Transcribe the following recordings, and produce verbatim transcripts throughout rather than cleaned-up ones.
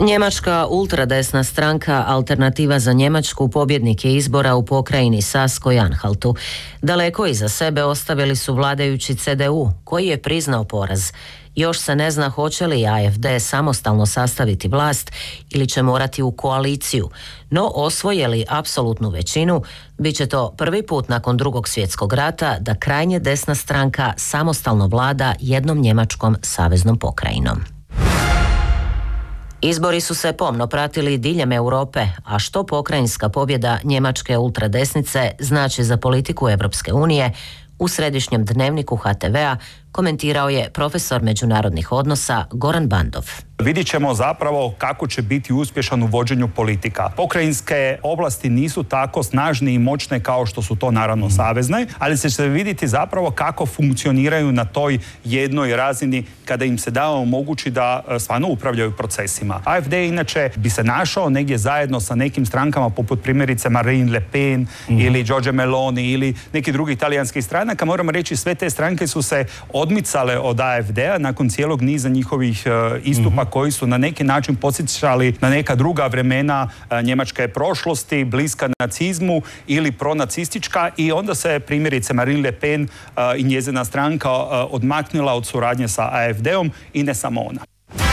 Njemačka ultradesna stranka Alternativa za Njemačku pobjednik je izbora u pokrajini Sasko-Anhaltu. Daleko iza sebe ostavili su vladajući C D U, koji je priznao poraz. Još se ne zna hoće li A F D samostalno sastaviti vlast ili će morati u koaliciju, no osvoje li apsolutnu većinu, bit će to prvi put nakon Drugog svjetskog rata da krajnje desna stranka samostalno vlada jednom njemačkom saveznom pokrajinom. Izbori su se pomno pratili diljem Europe, a što pokrajinska pobjeda njemačke ultradesnice znači za politiku Europske unije, u središnjem dnevniku H T V-a komentirao je profesor međunarodnih odnosa Goran Bandov. Vidjet ćemo zapravo kako će biti uspješan u vođenju politika. Pokrajinske oblasti nisu tako snažne i moćne kao što su to naravno savezne, ali će se vidjeti zapravo kako funkcioniraju na toj jednoj razini kada im se da omogući da stvarno upravljaju procesima. A F D inače bi se našao negdje zajedno sa nekim strankama poput primjerice Marine Le Pen mm. ili Giorgia Meloni ili neki drugi italijanskih stranaka. Moramo reći, sve te stranke su se odmicale od A F D-a nakon cijelog niza njihovih uh, istupa mm-hmm. koji su na neki način podsjećali na neka druga vremena uh, njemačke prošlosti, bliska nacizmu ili pronacistička, i onda se primjerice Marine Le Pen uh, i njezina stranka uh, odmaknula od suradnje sa A F D-om, i ne samo ona.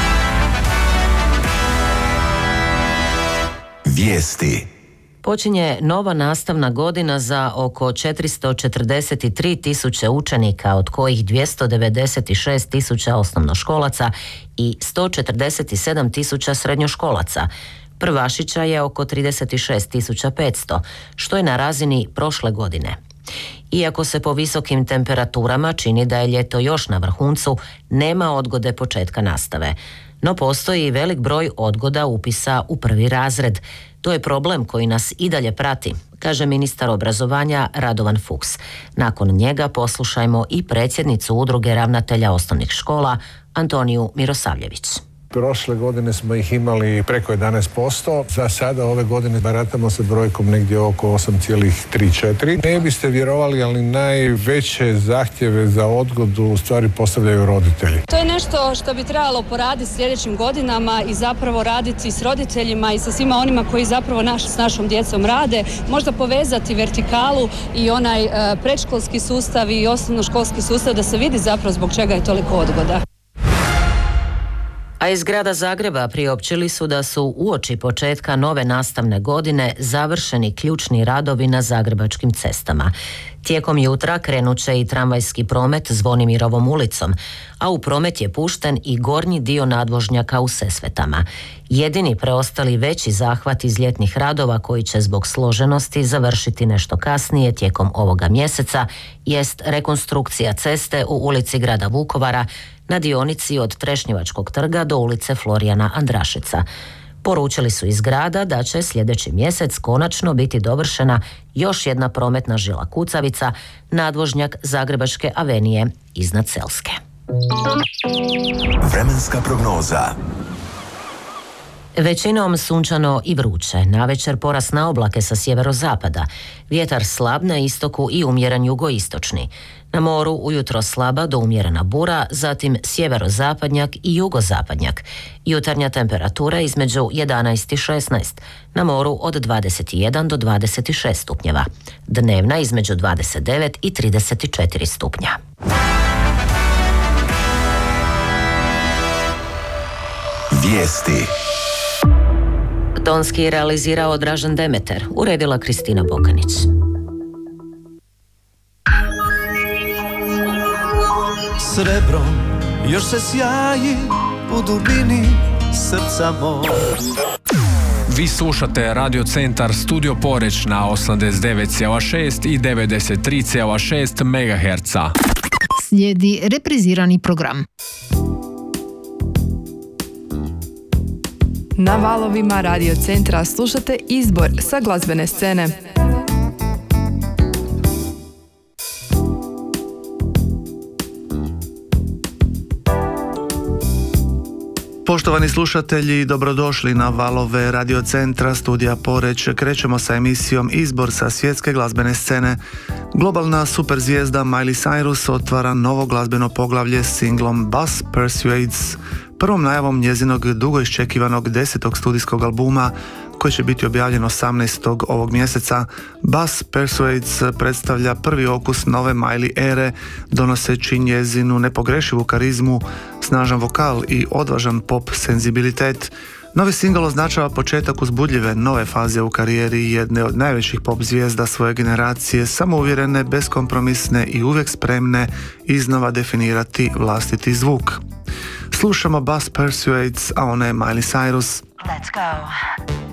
Vijesti. Počinje nova nastavna godina za oko četiristo četrdeset tri tisuće učenika, od kojih dvjesto devedeset šest tisuća osnovnoškolaca i sto četrdeset sedam tisuća srednjoškolaca. Prvašića je oko trideset šest tisuća petsto, što je na razini prošle godine. Iako se po visokim temperaturama čini da je ljeto još na vrhuncu, nema odgode početka nastave. No postoji i velik broj odgoda upisa u prvi razred. To je problem koji nas i dalje prati, kaže ministar obrazovanja Radovan Fuchs. Nakon njega poslušajmo i predsjednicu udruge ravnatelja osnovnih škola Antoniju Mirosavljević. Prošle godine smo ih imali preko jedanaest posto, za sada ove godine baratamo sa brojkom negdje oko osam zarez tri četiri. Ne biste vjerovali, ali najveće zahtjeve za odgodu u stvari postavljaju roditelji. To je nešto što bi trebalo poraditi sljedećim godinama i zapravo raditi s roditeljima i sa svima onima koji zapravo naš, s našom djecom rade, možda povezati vertikalu i onaj uh, predškolski sustav i osnovnoškolski sustav, da se vidi zapravo zbog čega je toliko odgoda. A iz grada Zagreba priopćili su da su uoči početka nove nastavne godine završeni ključni radovi na zagrebačkim cestama. Tijekom jutra krenut će i tramvajski promet Zvonimirovom ulicom, a u promet je pušten i gornji dio nadvožnjaka u Sesvetama. Jedini preostali veći zahvat iz ljetnih radova koji će zbog složenosti završiti nešto kasnije tijekom ovoga mjeseca jest rekonstrukcija ceste u ulici grada Vukovara na dionici od Trešnjevačkog trga do ulice Florijana Andrašeca. Poručili su iz grada da će sljedeći mjesec konačno biti dovršena još jedna prometna žila kucavica, nadvožnjak Zagrebačke avenije iznad Selske. Vremenska prognoza. Većinom sunčano i vruće, navečer porast na oblake sa sjeverozapada, vjetar slab na istoku i umjeren jugoistočni. Na moru ujutro slaba do umjerena bura, zatim sjeverozapadnjak i jugozapadnjak. Jutarnja temperatura između jedanaest i šesnaest, na moru od dvadeset jedan do dvadeset šest stupnjeva. Dnevna između dvadeset devet i trideset četiri stupnja. Vijesti. Tonski realizirao Dražen Demeter, uredila Kristina Bokanić. Srebro još se sjaji u dubini srca moja. Vi slušate Radio Centar Studio Poreć na osamdeset devet zarez šest i devedeset tri zarez šest megaherca. Slijedi reprizirani program. Na valovima Radio Centra slušate izbor sa glazbene scene. Poštovani slušatelji, dobrodošli na valove Radio Centra Studija Poreć. Krećemo sa emisijom Izbor sa svjetske glazbene scene. Globalna superzvijezda Miley Cyrus otvara novo glazbeno poglavlje s singlom Buzz Persuades. prvom najavom njezinog dugo iščekivanog desetog studijskog albuma koji će biti objavljen osamnaestog ovog mjeseca. Buzz Persuades predstavlja prvi okus nove Miley ere, donoseći njezinu nepogrešivu karizmu, snažan vokal i odvažan pop senzibilitet. Novi singl označava početak uzbudljive nove faze u karijeri jedne od najvećih pop zvijezda svoje generacije, samouvjerene, beskompromisne i uvijek spremne iznova definirati vlastiti zvuk. Slušamo Buzz Persuades, a ona je Miley Cyrus. Let's go.